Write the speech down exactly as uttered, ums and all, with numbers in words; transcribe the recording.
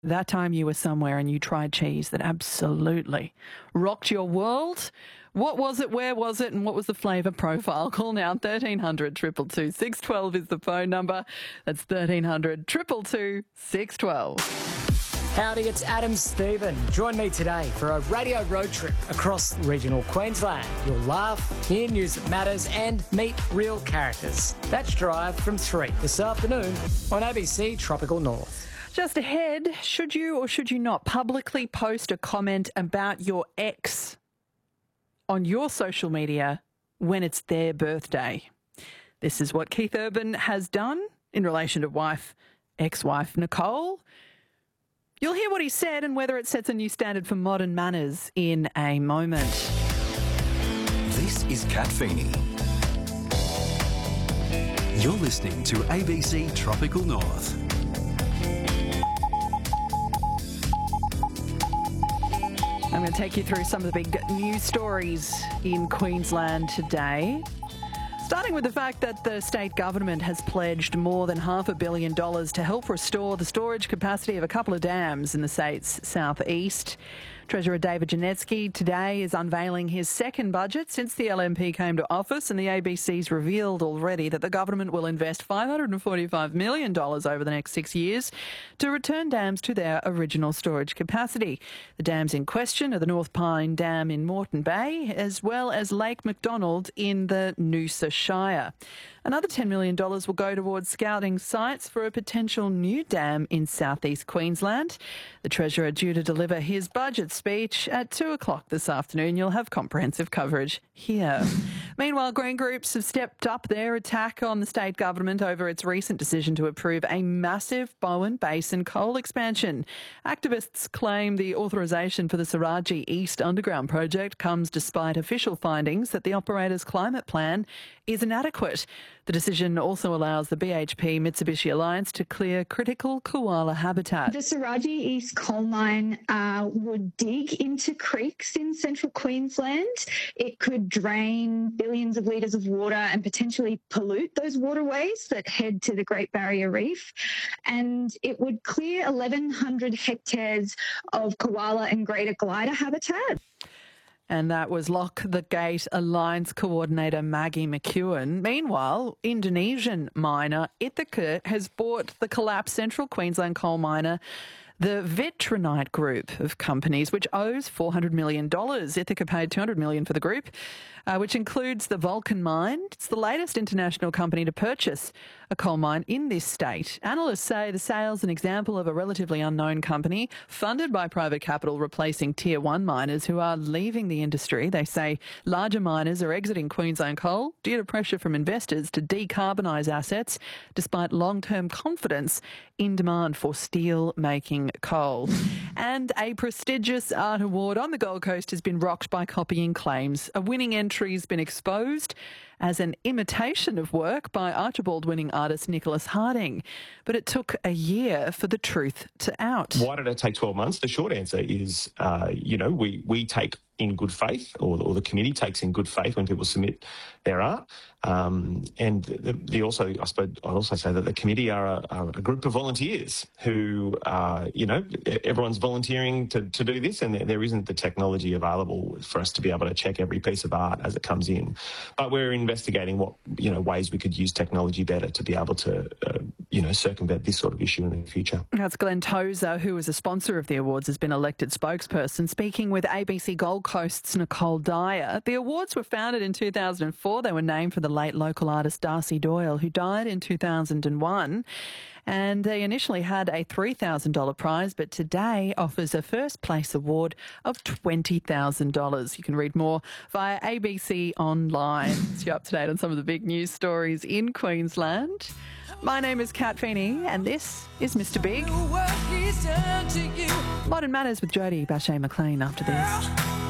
That time you were somewhere and you tried cheese that absolutely rocked your world. What was it, where was it, and what was the flavour profile? Call now, thirteen hundred, two two two, six one two is the phone number. That's thirteen hundred, two two two, six one two. Howdy, it's Adam Stephen. Join me today for a radio road trip across regional Queensland. You'll laugh, hear news that matters, and meet real characters. That's Drive from three this afternoon on A B C Tropical North. Just ahead, should you or should you not publicly post a comment about your ex on your social media when it's their birthday? This is what Keith Urban has done in relation to wife, ex-wife Nicole. You'll hear what he said and whether it sets a new standard for modern manners in a moment. This is Kat Feeney. You're listening to A B C Tropical North. I'm going to take you through some of the big news stories in Queensland today. Starting with the fact that the state government has pledged more than half a billion dollars to help restore the storage capacity of a couple of dams in the state's southeast. Treasurer David Janetsky today is unveiling his second budget since the L N P came to office, and the A B C's revealed already that the government will invest five hundred forty-five million dollars over the next six years to return dams to their original storage capacity. The dams in question are the North Pine Dam in Moreton Bay, as well as Lake McDonald in the Noosa Shire. Another ten million dollars will go towards scouting sites for a potential new dam in southeast Queensland. The Treasurer due to deliver his budget speech at two o'clock this afternoon. You'll have comprehensive coverage here. Meanwhile, green groups have stepped up their attack on the state government over its recent decision to approve a massive Bowen Basin coal expansion. Activists claim the authorisation for the Saraji East Underground project comes despite official findings that the operator's climate plan is inadequate. The decision also allows the B H P Mitsubishi Alliance to clear critical koala habitat. The Saraji East coal mine uh, would dig into creeks in central Queensland. It could drain billions of litres of water and potentially pollute those waterways that head to the Great Barrier Reef. And it would clear eleven hundred hectares of koala and greater glider habitat. And that was Lock the Gate Alliance Coordinator Maggie McEwen. Meanwhile, Indonesian miner Ithaca has bought the collapsed Central Queensland coal miner, the Vitronite Group of companies, which owes four hundred million dollars. Ithaca paid two hundred million dollars for the group, uh, which includes the Vulcan mine. It's the latest international company to purchase a coal mine in this state. Analysts say the sale's an example of a relatively unknown company funded by private capital replacing tier one miners who are leaving the industry. They say larger miners are exiting Queensland coal due to pressure from investors to decarbonise assets, despite long-term confidence in demand for steel-making coal. And a prestigious art award on the Gold Coast has been rocked by copying claims. A winning entry has been exposed as an imitation of work by Archibald-winning artist Nicholas Harding. But it took a year for the truth to out. Why did it take twelve months? The short answer is, uh, you know, we, we take in good faith, or, or the committee takes in good faith when people submit their art. Um, and the, the also, I suppose, I'd also say that the committee are a, are a group of volunteers who, uh, you know, everyone's volunteering to, to do this, and there, there isn't the technology available for us to be able to check every piece of art as it comes in. But we're investigating what, you know, ways we could use technology better to be able to, uh, you know, circumvent this sort of issue in the future. That's Glenn Tozer, who is a sponsor of the awards, has been elected spokesperson, speaking with A B C Gold Coast's Nicole Dyer. The awards were founded in two thousand four. They were named for the late local artist Darcy Doyle, who died in two thousand one. And they initially had a three thousand dollars prize, but today offers a first place award of twenty thousand dollars. You can read more via A B C Online. So you're up to date on some of the big news stories in Queensland. My name is Kat Feeney, and this is Mister Big. Modern Manners with Jodie Bache McLean after this.